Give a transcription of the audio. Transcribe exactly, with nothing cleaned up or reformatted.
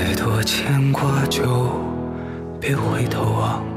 太多牵挂就别回头望。